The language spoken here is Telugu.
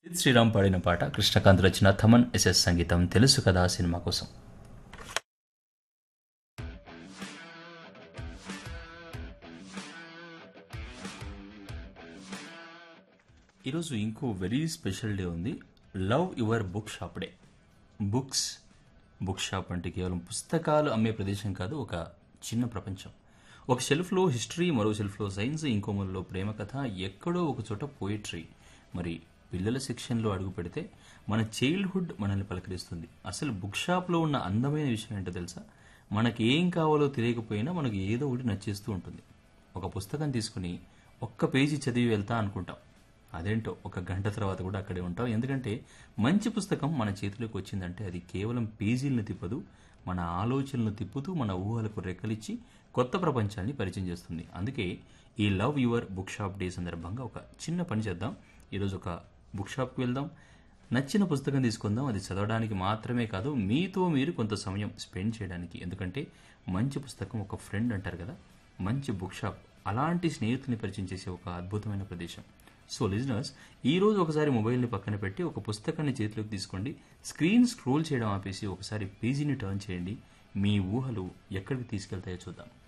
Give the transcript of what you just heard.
సిద్ శ్రీరామ్ పాడిన పాట కృష్ణకాంత్ రచన థమన్ ఎస్ఎస్ సంగీతం తెలుసు కదా సినిమా కోసం. ఈరోజు ఇంకో వెరీ స్పెషల్ డే ఉంది. Love your book shop day. Book shop అంటే కేవలం పుస్తకాలు అమ్మే ప్రదేశం కాదు, ఒక చిన్న ప్రపంచం. ఒక షెల్ఫ్లో హిస్టరీ, మరో షెల్ఫ్లో సైన్స్, ఇంకో మూలలో ప్రేమ కథ, ఎక్కడో ఒక చోట పోయిట్రీ. మరి పిల్లల సెక్షన్లో అడుగు పెడితే మన చైల్డ్హుడ్ మనల్ని పలకరిస్తుంది. అసలు బుక్ షాప్లో ఉన్న అందమైన విషయం ఏంటో తెలుసా? మనకి ఏం కావాలో తెలియకపోయినా మనకు ఏదో ఒకటి నచ్చేస్తూ ఉంటుంది. ఒక పుస్తకం తీసుకుని ఒక్క పేజీ చదివి వెళ్తా అనుకుంటాం. అదేంటో ఒక గంట తర్వాత కూడా అక్కడే ఉంటాం. ఎందుకంటే మంచి పుస్తకం మన చేతిలోకి వచ్చిందంటే అది కేవలం పేజీలను తిప్పదు, మన ఆలోచనలను తిప్పుతూ మన ఊహలకు రెక్కలిచ్చి కొత్త ప్రపంచాన్ని పరిచయం చేస్తుంది. అందుకే ఈ love your book shop day సందర్భంగా ఒక చిన్న పని చేద్దాం. ఈరోజు ఒక బుక్ షాప్కి వెళ్దాం, నచ్చిన పుస్తకం తీసుకుందాం. అది చదవడానికి మాత్రమే కాదు, మీతో మీరు కొంత సమయం స్పెండ్ చేయడానికి. ఎందుకంటే మంచి పుస్తకం ఒక ఫ్రెండ్ అంటారు కదా, మంచి బుక్ షాప్ అలాంటి స్నేహితుల్ని పరిచయం చేసే ఒక అద్భుతమైన ప్రదేశం. సో లిజనర్స్, ఈ రోజు ఒకసారి మొబైల్ని పక్కన పెట్టి ఒక పుస్తకాన్ని చేతిలోకి తీసుకోండి. స్క్రీన్ స్క్రోల్ చేయడం ఆపేసి ఒకసారి పేజీని టర్న్ చేయండి. మీ ఊహలు ఎక్కడికి తీసుకెళ్తాయో చూద్దాం.